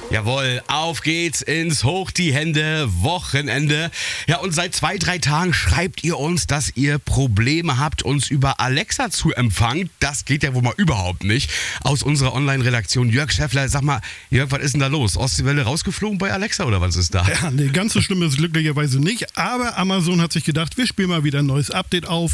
Jawohl, auf geht's ins Hoch die Hände Wochenende. Ja, und seit 2-3 Tagen schreibt ihr uns, dass ihr Probleme habt, uns über Alexa zu empfangen. Das geht ja wohl mal überhaupt nicht. Aus unserer Online-Redaktion, Jörg Schäffler, sag mal, Jörg, was ist denn da los? Ostseewelle rausgeflogen bei Alexa oder was ist da? Ja, nee, ganz so schlimm ist es glücklicherweise nicht. Aber Amazon hat sich gedacht, wir spielen mal wieder ein neues Update auf.